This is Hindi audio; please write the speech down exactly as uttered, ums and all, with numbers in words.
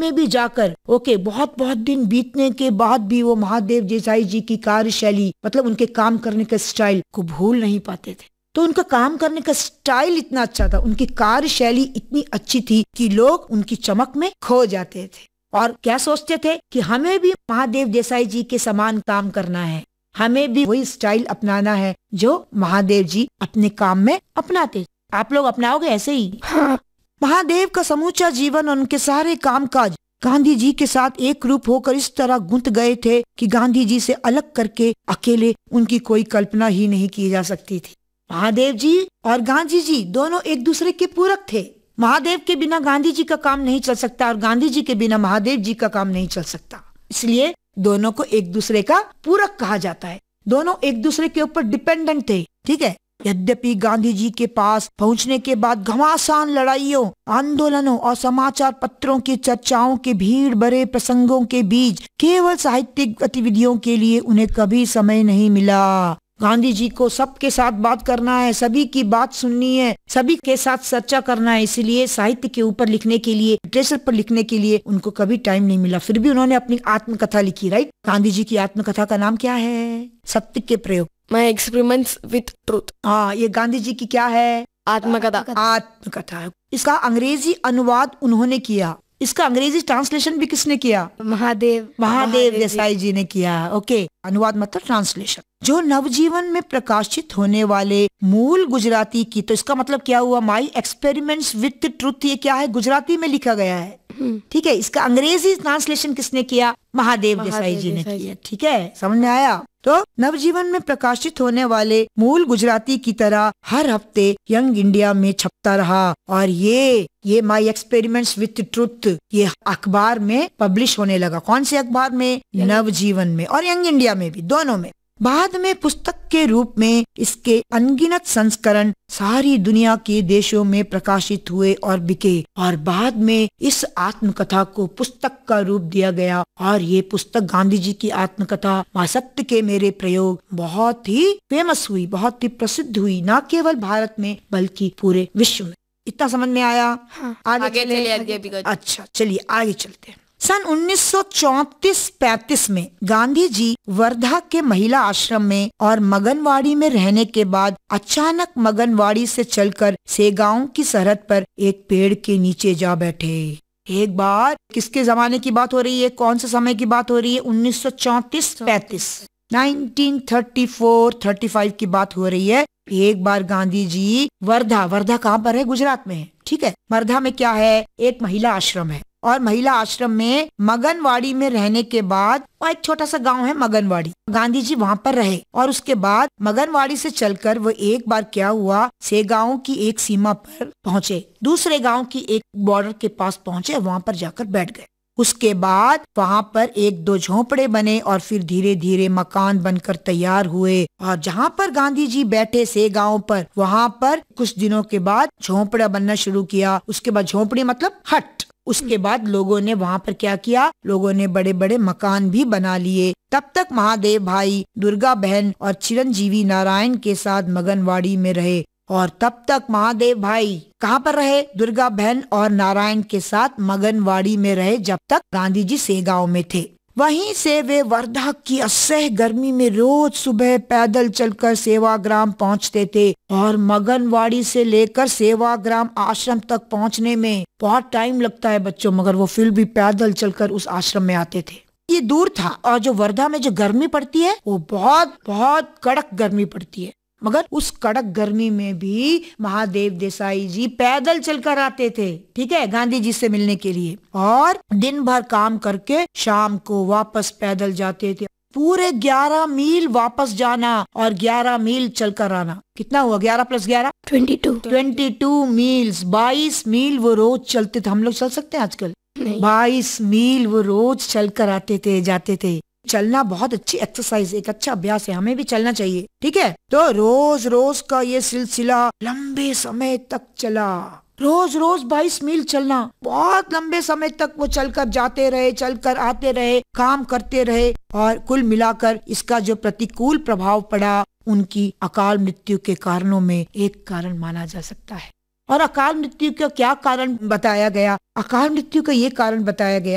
में भी जाकर ओके बहुत बहुत दिन बीतने के बाद भी वो महादेव देसाई जी की कार्यशैली मतलब उनके काम करने का स्टाइल को भूल नहीं पाते थे। तो उनका काम करने का स्टाइल इतना अच्छा था, उनकी कार्यशैली इतनी अच्छी थी कि लोग उनकी चमक में खो जाते थे और क्या सोचते थे कि हमें भी महादेव देसाई जी के समान काम करना है, हमें भी वही स्टाइल अपनाना है जो महादेव जी अपने काम में अपनाते। आप लोग अपनाओगे ऐसे ही? हाँ। महादेव का समूचा जीवन और उनके सारे कामकाज गांधी जी के साथ एक रूप होकर इस तरह गुंथ गए थे कि गांधी जी से अलग करके अकेले उनकी कोई कल्पना ही नहीं की जा सकती थी। महादेव जी और गांधी जी दोनों एक दूसरे के पूरक थे। महादेव के बिना गांधी जी का काम नहीं चल सकता और गांधी जी के बिना महादेव जी का काम नहीं चल सकता, इसलिए दोनों को एक दूसरे का पूरक कहा जाता है। दोनों एक दूसरे के ऊपर डिपेंडेंट थे, ठीक है। यद्यपि गांधी जी के पास पहुंचने के बाद घमासान लड़ाइयों, आंदोलनों और समाचार पत्रों की चर्चाओं के भीड़ भरे प्रसंगों के बीच केवल साहित्यिक गतिविधियों के लिए उन्हें कभी समय नहीं मिला। गांधी जी को सबके साथ बात करना है, सभी की बात सुननी है, सभी के साथ चर्चा करना है, इसलिए साहित्य के ऊपर लिखने के लिए, लिटरेचर पर लिखने के लिए उनको कभी टाइम नहीं मिला। फिर भी उन्होंने अपनी आत्मकथा लिखी, राइट। गांधी जी की आत्मकथा का नाम क्या है? सत्य के प्रयोग, माय एक्सपेरिमेंट्स विथ ट्रूथ। हाँ, ये गांधी जी की क्या है? आत्मकथा। आत्मकथा है। इसका अंग्रेजी अनुवाद उन्होंने किया। इसका अंग्रेजी ट्रांसलेशन भी किसने किया? महादेव महादेव देसाई जी ने किया। ओके, अनुवाद मतलब ट्रांसलेशन। जो नवजीवन में प्रकाशित होने वाले मूल गुजराती की, तो इसका मतलब क्या हुआ? माई एक्सपेरिमेंट्स विथ ट्रूथ, ये क्या है? गुजराती में लिखा गया है, ठीक है। इसका अंग्रेजी ट्रांसलेशन किसने किया? महादेव देसाई जी ने किया, ठीक है। समझ में आया? तो नवजीवन में प्रकाशित होने वाले मूल गुजराती की तरह हर हफ्ते यंग इंडिया में छपता रहा और ये ये माई एक्सपेरिमेंट्स विथ ट्रूथ ये अखबार में पब्लिश होने लगा। कौन से अखबार में? नवजीवन में और यंग इंडिया में भी, दोनों में। बाद में पुस्तक के रूप में इसके अनगिनत संस्करण सारी दुनिया के देशों में प्रकाशित हुए और बिके और बाद में इस आत्मकथा को पुस्तक का रूप दिया गया और ये पुस्तक गांधी जी की आत्मकथा मां सत्य के मेरे प्रयोग बहुत ही फेमस हुई, बहुत ही प्रसिद्ध हुई, न केवल भारत में बल्कि पूरे विश्व में। इतना समझ में आया? हाँ। आगे, आगे चले, चलिए आगे भी। अच्छा, चलिए आगे चलते हैं। सन उन्नीस सौ चौंतीस पैंतीस में गांधी जी वर्धा के महिला आश्रम में और मगनवाड़ी में रहने के बाद अचानक मगनवाड़ी से चलकर सेगांव की सरहद पर एक पेड़ के नीचे जा बैठे। एक बार किसके जमाने की बात हो रही है? कौन से समय की बात हो रही है? उन्नीस सौ चौंतीस पैंतीस, nineteen thirty four thirty five की बात हो रही है। एक बार गांधी जी वर्धा, वर्धा कहाँ पर है? गुजरात में है, ठीक है। वर्धा में क्या है? एक महिला आश्रम है और महिला आश्रम में मगनवाड़ी में रहने के बाद, और एक छोटा सा गांव है मगनवाड़ी, गांधी जी वहाँ पर रहे और उसके बाद मगनवाड़ी से चलकर वो एक बार क्या हुआ, सेगांव की एक सीमा पर पहुँचे, दूसरे गांव की एक बॉर्डर के पास पहुँचे, वहाँ पर जाकर बैठ गए। उसके बाद वहाँ पर एक दो झोंपड़े बने और फिर धीरे धीरे मकान बनकर तैयार हुए और जहाँ पर गांधी जी बैठे सेगांव पर, वहाँ पर कुछ दिनों के बाद झोंपड़ा बनना शुरू किया। उसके बाद झोंपड़ी मतलब हट। उसके बाद लोगों ने वहाँ पर क्या किया? लोगों ने बड़े बड़े मकान भी बना लिए। तब तक महादेव भाई, दुर्गा बहन और चिरंजीवी नारायण के साथ मगनवाड़ी में रहे और तब तक महादेव भाई कहाँ पर रहे? दुर्गा बहन और नारायण के साथ मगनवाड़ी में रहे जब तक गांधी जी सेगांव में थे। वहीं से वे वर्धा की असह्य गर्मी में रोज सुबह पैदल चलकर सेवाग्राम पहुंचते थे और मगनवाड़ी से लेकर सेवाग्राम आश्रम तक पहुंचने में बहुत टाइम लगता है बच्चों, मगर वो फिर भी पैदल चलकर उस आश्रम में आते थे। ये दूर था और जो वर्धा में जो गर्मी पड़ती है वो बहुत बहुत कड़क गर्मी पड़ती है, मगर उस कड़क गर्मी में भी महादेव देसाई जी पैदल चलकर आते थे, ठीक है, गांधी जी से मिलने के लिए और दिन भर काम करके शाम को वापस पैदल जाते थे। पूरे ग्यारह मील वापस जाना और ग्यारह मील चलकर आना। कितना हुआ? ग्यारह प्लस ग्यारह twenty two twenty two meals, बाईस मील वो रोज चलते थे। हम लोग चल सकते हैं आजकल? बाईस मील वो रोज चलकर आते थे, जाते थे। चलना बहुत अच्छी एक्सरसाइज, एक अच्छा अभ्यास है, हमें भी चलना चाहिए, ठीक है। तो रोज रोज का ये सिलसिला लंबे समय तक चला। रोज रोज बाईस मील चलना, बहुत लंबे समय तक वो चलकर जाते रहे, चलकर आते रहे, काम करते रहे और कुल मिलाकर इसका जो प्रतिकूल प्रभाव पड़ा उनकी अकाल मृत्यु के कारणों में एक कारण माना जा सकता है। और अकाल मृत्यु का क्या कारण बताया गया? अकाल मृत्यु का ये कारण बताया गया